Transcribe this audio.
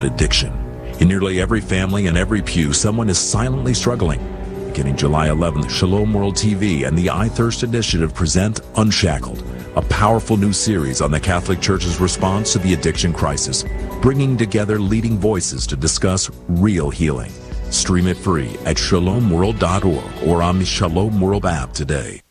addiction. In nearly every family and every pew, someone is silently struggling. Beginning July 11th, Shalom World TV and the I Thirst Initiative present Unshackled, a powerful new series on the Catholic Church's response to the addiction crisis, bringing together leading voices to discuss real healing. Stream it free at shalomworld.org or on the Shalom World app today.